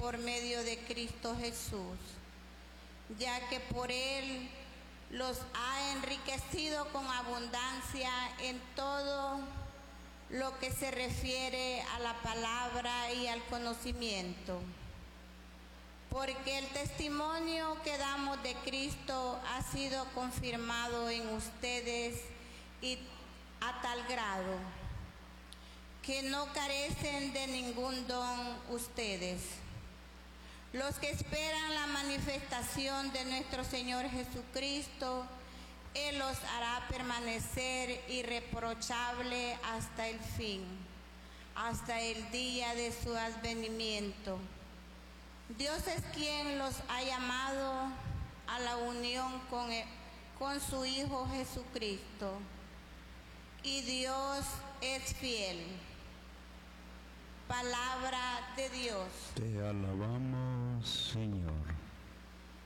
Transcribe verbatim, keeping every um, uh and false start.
por medio de Cristo Jesús, ya que por Él los ha enriquecido con abundancia en todo lo que se refiere a la palabra y al conocimiento. Porque el testimonio que damos de Cristo ha sido confirmado en ustedes y a tal grado que no carecen de ningún don ustedes, los que esperan la manifestación de nuestro Señor Jesucristo. Él los hará permanecer irreprochable hasta el fin, hasta el día de su advenimiento. Dios es quien los ha llamado a la unión con, el, con su Hijo Jesucristo, y Dios es fiel. Palabra de Dios. Te alabamos, Señor.